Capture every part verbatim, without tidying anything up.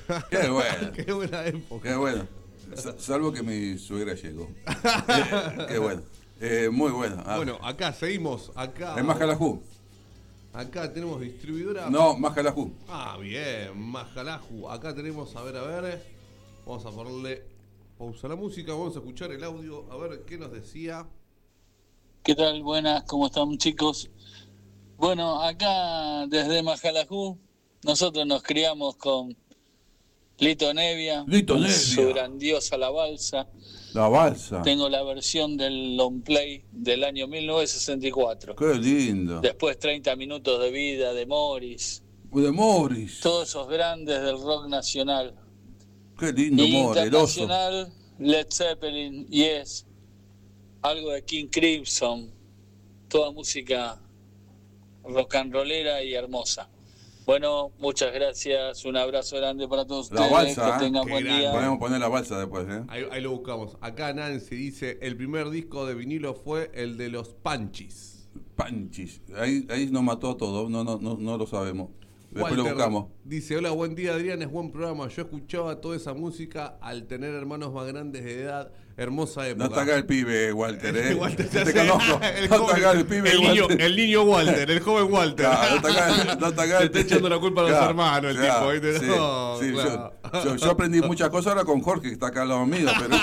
Qué bueno. Qué buena época. Qué bueno. Salvo que mi suegra llegó. eh, qué bueno. Eh, muy bueno. Ah. Bueno, acá seguimos. Acá. ¿Es Majalajú? Acá tenemos distribuidora. No, Majalajú. Ah, bien, Majalajú. Acá tenemos, a ver, a ver. Vamos a ponerle pausa a la música. Vamos a escuchar el audio. A ver qué nos decía. ¿Qué tal? Buenas, ¿cómo están, chicos? Bueno, acá desde Majalajú, nosotros nos criamos con Lito Nevia, Lito Nevia, su grandiosa La Balsa. La Balsa. Tengo la versión del long play del año mil novecientos sesenta y cuatro. Qué lindo. Después treinta minutos de vida de Morris. De Morris. Todos esos grandes del rock nacional. Qué lindo, y Morris. internacional, Led Zeppelin, Yes, algo de King Crimson. Toda música rock and rollera y hermosa. Bueno, muchas gracias, un abrazo grande para todos la ustedes, balsa, que tengan ¿eh? buen día. Podemos poner la balsa después, ¿eh? Ahí, ahí lo buscamos. Acá Nancy dice, el primer disco de vinilo fue el de los Panchis. Panchis. Ahí, ahí nos mató todo, no, no, no, no lo sabemos. Después Walter lo buscamos. Dice, hola, buen día Adrián, es buen programa. Yo escuchaba toda esa música al tener hermanos más grandes de edad. Hermosa época. No te hagas el pibe, Walter, ¿eh? Walter te hace, conozco. El, no joven, te hagas el pibe, el, niño, Walter. el niño Walter, el joven Walter. Claro, no te hagas, no te hagas Te está echando la culpa a los claro, hermanos el claro, tipo. ¿Viste? Sí, No, sí, claro. yo, yo, yo aprendí muchas cosas ahora con Jorge, que está acá al lado mío, pero...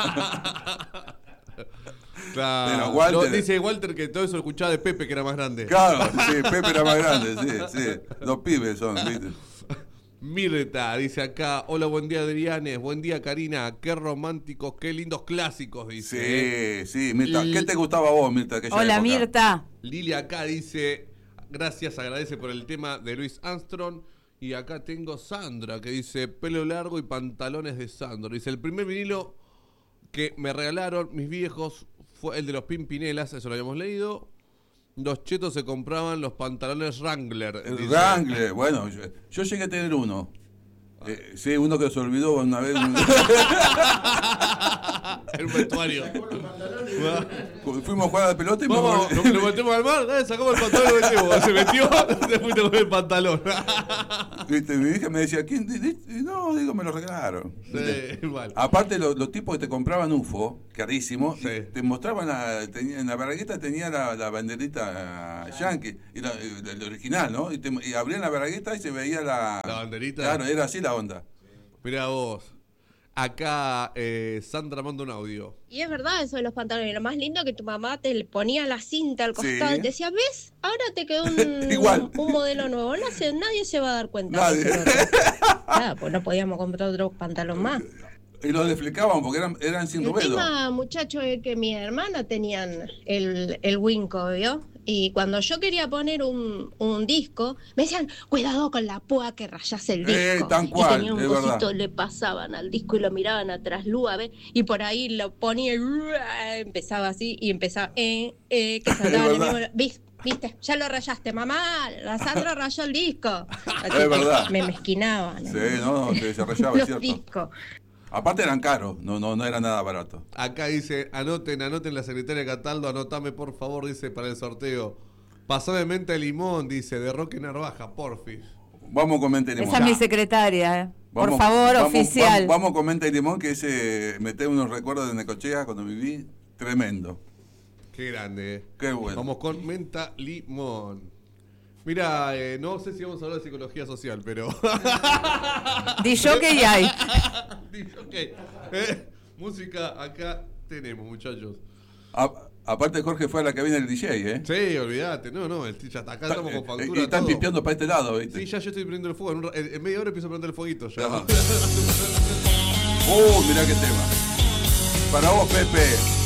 Claro. Pero Walter, no, dice Walter que todo eso lo escuchaba de Pepe, que era más grande. Claro, sí, Pepe era más grande, sí, sí. Los pibes son, ¿viste? Mirta dice acá, hola, buen día Adrianes, buen día Karina, qué románticos, qué lindos clásicos, dice. Sí, sí, Mirta. ¿Qué te gustaba a vos, Mirta? Hola, época? Mirta. Lilia acá dice, gracias, agradece por el tema de Louis Armstrong. Y acá tengo Sandra que dice, pelo largo y pantalones de Sandro. Dice, el primer vinilo que me regalaron mis viejos fue el de los Pimpinelas, eso lo habíamos leído. Los chetos se compraban los pantalones Wrangler. El dice. Wrangler, bueno, yo, yo llegué a tener uno. Eh, sí, uno que se olvidó una vez. El vestuario. Fuimos a jugar a la pelota y Vamos, me nos, nos metemos al mar, dale, sacamos el pantalón y lo metemos. Se metió, se fuiste con el pantalón. ¿Viste? Mi hija me decía, ¿quién? No, digo, me lo regalaron. Sí, vale. Aparte, los, los tipos que te compraban U F O, carísimo, Sí. te mostraban, la, tenía, en la baragueta tenía la, la banderita uh, yankee, y la, el original, ¿no? Y, te, y abrían la baragueta y se veía la... La banderita. Claro, era así la onda. Mirá vos. Acá eh, Sandra manda un audio. Y es verdad eso de los pantalones. Lo más lindo que tu mamá te le ponía la cinta al costado Sí. y te decía, ¿ves? Ahora te quedó un, Igual. un modelo nuevo. No sé, nadie se va a dar cuenta. Nadie. Claro, pues no podíamos comprar otro pantalón más. Y los desflecaban porque eran, eran sin El ruedo. tema, muchacho, es que mi hermana tenían el, el Winco, ¿vio? Y cuando yo quería poner un, un disco, me decían, cuidado con la púa que rayás el disco. Eh, tan cual, y tenía un es cosito, verdad. le pasaban al disco y lo miraban atrás, ¿ves? Y por ahí lo ponía y empezaba así, y empezaba, eh, eh, que saltaba Es el verdad. mismo. ¿Viste? ¿Viste? Ya lo rayaste, mamá, la Sandra rayó el disco. Así Es que verdad. me mezquinaban. Sí, no, no, se rayaba, es Los cierto. discos. Aparte eran caros, no, no, no era nada barato. Acá dice, anoten, anoten la secretaria Cataldo, anotame por favor, dice, para el sorteo. Pasame menta de limón, dice, de Roque Narvaja, porfis. Vamos con mente y limón. Esa es mi secretaria, eh. Por Vamos- favor, vamos- oficial. Vamos, vamos con mente y limón, que ese meté unos recuerdos de Necochea cuando viví, tremendo. Qué grande, eh. Qué bueno. Vamos con menta limón. Mira, eh, no sé si vamos a hablar de psicología social, pero... Dijo que ya hay. Dijo que... eh, música acá tenemos, muchachos. A- aparte Jorge fue a la cabina del D J, ¿eh? Sí, olvídate. No, no, el, ya acá estamos con Eh, factura. y están todo. pispeando para este lado, ¿viste? Sí, ya yo estoy prendiendo el fuego. En, un ra- en- en media hora empiezo a prender el fueguito ya. Ajá. Uh, mirá qué tema. Para vos, Pepe.